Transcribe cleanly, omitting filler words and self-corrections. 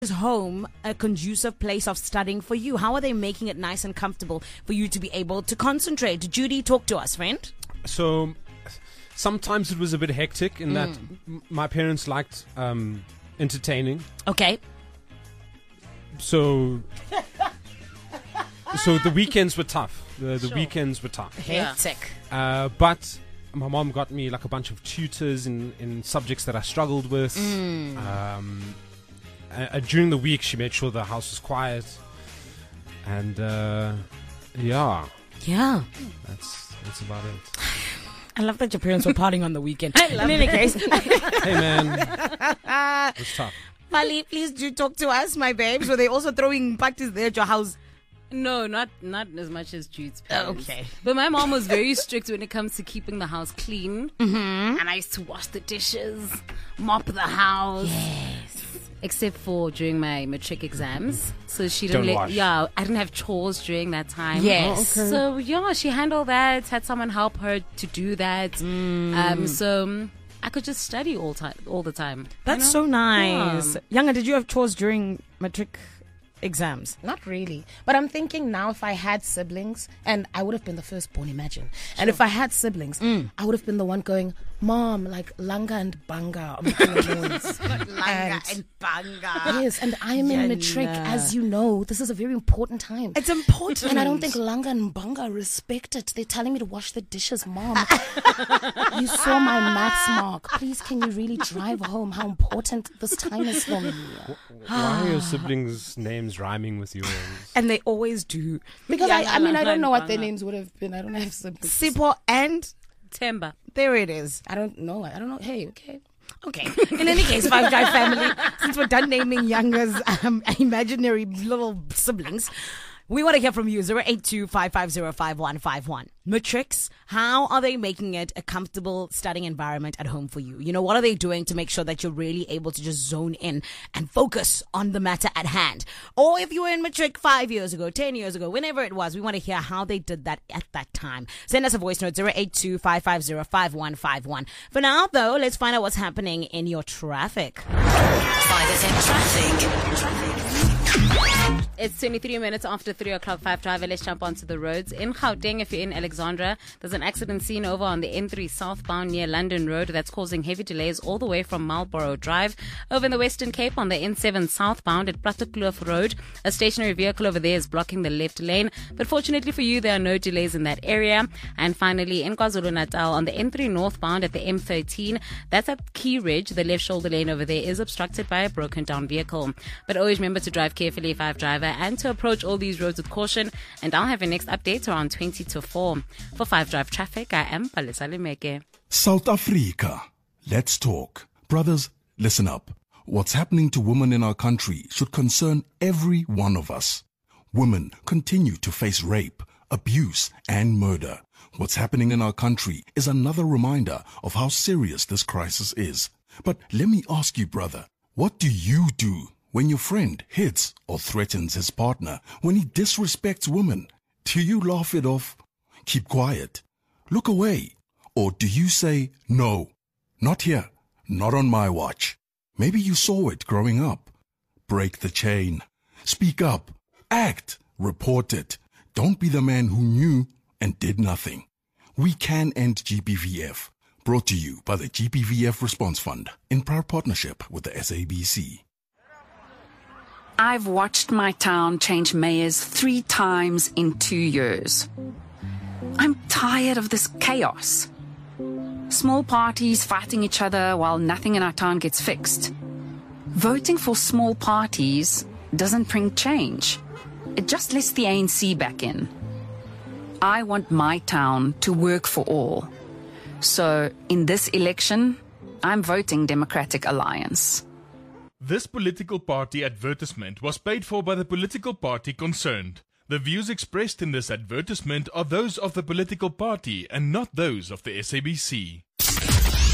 Is home a conducive place of studying for you? How are they making it nice and comfortable for you to be able to concentrate? Judy, talk to us, friend. So sometimes it was a bit hectic in that my parents liked entertaining. Okay. So the weekends were tough. The weekends were tough. Hectic. But my mom got me like a bunch of tutors in subjects that I struggled with. During the week, she made sure the house was quiet. And Yeah. That's about it. I love that your parents were partying on the weekend. In any case. Hey, man. It's tough. Mali, please do talk to us, my babes. Were they also throwing parties there at your house? No, not as much as Jude's parents. Okay. But my mom was very strict when it comes to keeping the house clean. And I used to wash the dishes, mop the house. Yes. Except for during my matric exams. So she didn't Don't wash. I didn't have chores during that time. Yes. Oh, okay. So yeah, she handled that, had someone help her to do that. So I could just study all the time. That's so nice. Younger, did you have chores during matric exams? Not really. But I'm thinking now if I had siblings, and I would have been the firstborn, imagine. And if I had siblings, I would have been the one going, Mom, like Langa and Banga. Langa and Banga. Yes, and I'm in matric, as you know. This is a very important time. It's important. And I don't think Langa and Banga respect it. They're telling me to wash the dishes, Mom. You saw my maths mark. Please, can you really drive home how important this time is for me? Why are your siblings' names rhyming with yours? And they always do. Because I mean, I don't know what their Banga. names would have been. I don't have siblings. Sipho and Temba. there it is. I don't know. Hey, okay. Okay. In any case, Five Guy family, since we're done naming Younger's imaginary little siblings, we want to hear from you. 082-550-5151. Matrix, how are they making it a comfortable studying environment at home for you? You know, what are they doing to make sure that you're really able to just zone in and focus on the matter at hand? Or if you were in Matric 5 years ago, 10 years ago, whenever it was, we want to hear how they did that at that time. Send us a voice note, 082-550-5151. For now, though, let's find out what's happening in your traffic. 5FM traffic. It's 23 minutes after 3 o'clock, 5 driver. Let's jump onto the roads. In Gauteng, if you're in Alexandra, there's an accident scene over on the N3 southbound near London Road that's causing heavy delays all the way from Marlborough Drive. Over in the Western Cape on the N7 southbound at Plattekloof Road, a stationary vehicle over there is blocking the left lane. But fortunately for you, there are no delays in that area. And finally, in KwaZulu-Natal on the N3 northbound at the M13, that's at Key Ridge. The left shoulder lane over there is obstructed by a broken down vehicle. But always remember to drive carefully, 5 driver, and to approach all these roads with caution. And I'll have your next update around 20 to 4. For 5 Drive Traffic, I am Palesa Lemeke. South Africa. Let's talk. Brothers, listen up. What's happening to women in our country should concern every one of us. Women continue to face rape, abuse, and murder. What's happening in our country is another reminder of how serious this crisis is. But let me ask you, brother, what do you do when your friend hits or threatens his partner, when he disrespects women? Do you laugh it off? Keep quiet? Look away? Or do you say, no, not here, not on my watch? Maybe you saw it growing up. Break the chain. Speak up. Act. Report it. Don't be the man who knew and did nothing. We can end GBVF. Brought to you by the GBVF Response Fund in proud partnership with the SABC. I've watched my town change mayors 3 times in 2 years. I'm tired of this chaos. Small parties fighting each other while nothing in our town gets fixed. Voting for small parties doesn't bring change. It just lets the ANC back in. I want my town to work for all. So, in this election, I'm voting Democratic Alliance. This political party advertisement was paid for by the political party concerned. The views expressed in this advertisement are those of the political party and not those of the SABC.